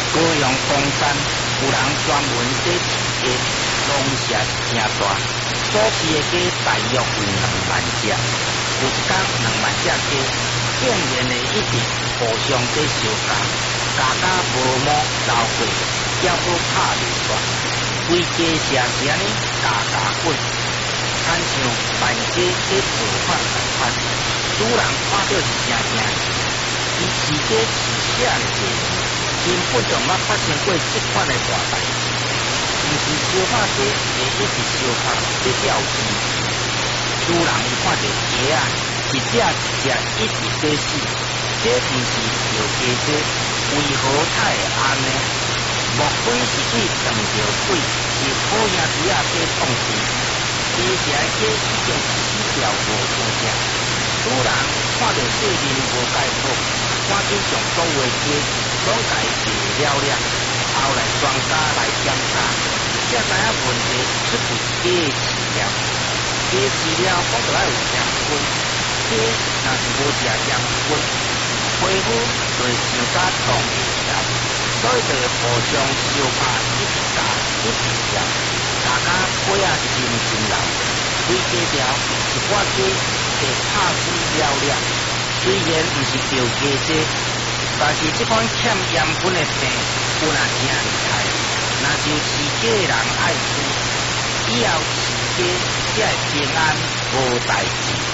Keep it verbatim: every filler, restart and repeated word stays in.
高雄东山有人专门洗饲鸡，龙舍是真大，所饲的鸡大约有两万只。有一天两万只鸡，竟然会一直互相在相加，加加无毛流过，还佫拍袂煞，规家社是安尼加加滚，亲像万鸡在造反同款。主人看到是真惊喜，伊饲鸡饲啥呢济年，根本就毋捌发生过即款的大代志。毋是烧拍鸡会一直烧拍在钓鱼，主人伊看到鸡啊一只一只一直在死，这毋是钓鸡鸡，为何他会安呢？莫非是去撞着鬼，是好兄弟仔在创治？鸡舍的鸡已经是死掉无多只。主人看到细面无介好，赶紧将所有的鸡拢家卖了了，后来专家来检查，才知影问题出伫鸡的饲料。鸡饲料讲着爱有盐分，鸡若是无食盐分，皮肤就会像甲冻袂牢，所以就会互相相拍，一直加一直加，加甲皮啊真真老。规家条一寡鸡会拍死了了，虽然毋是钓鸡鸡，但是这款欠盐分的病有若真厉害，那就饲鸡的人爱注意，以后饲鸡才会平安无代志。